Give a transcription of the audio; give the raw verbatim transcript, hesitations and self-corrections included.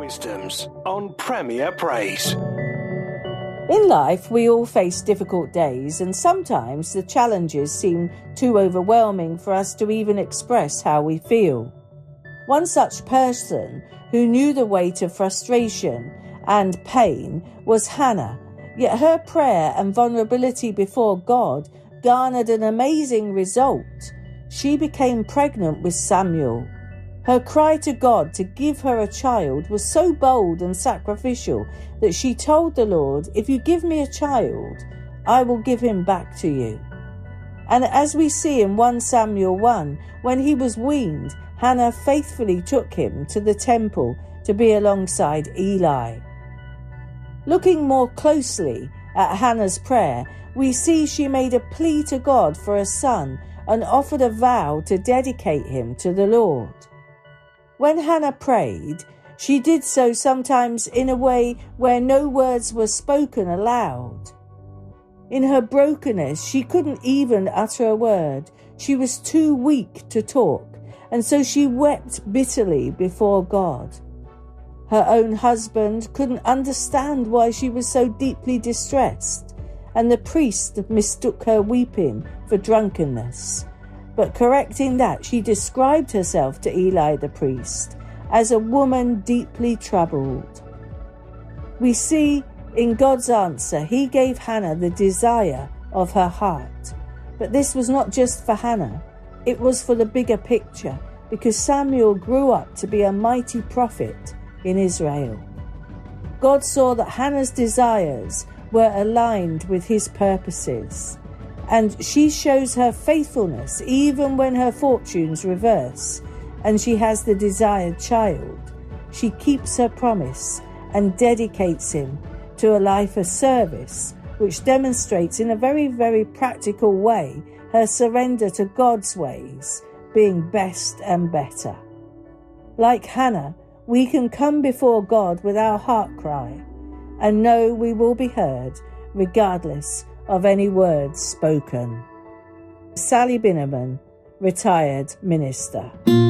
Wisdoms on Premier Praise. In life, we all face difficult days, and sometimes the challenges seem too overwhelming for us to even express how we feel. One such person who knew the weight of frustration and pain was Hannah, yet her prayer and vulnerability before God garnered an amazing result. She became pregnant with Samuel. Her cry to God to give her a child was so bold and sacrificial that she told the Lord, "If you give me a child, I will give him back to you." And as we see in First Samuel one, when he was weaned, Hannah faithfully took him to the temple to be alongside Eli. Looking more closely at Hannah's prayer, we see she made a plea to God for a son and offered a vow to dedicate him to the Lord. When Hannah prayed, she did so sometimes in a way where no words were spoken aloud. In her brokenness, she couldn't even utter a word. She was too weak to talk, and so she wept bitterly before God. Her own husband couldn't understand why she was so deeply distressed, and the priest mistook her weeping for drunkenness. But correcting that, she described herself to Eli the priest as a woman deeply troubled. We see in God's answer, he gave Hannah the desire of her heart. But this was not just for Hannah. It was for the bigger picture, because Samuel grew up to be a mighty prophet in Israel. God saw that Hannah's desires were aligned with his purposes, and she shows her faithfulness even when her fortunes reverse and she has the desired child. She keeps her promise and dedicates him to a life of service, which demonstrates in a very, very practical way her surrender to God's ways being best and better. Like Hannah, we can come before God with our heart cry and know we will be heard regardless of any words spoken. Sally Binnerman, retired minister.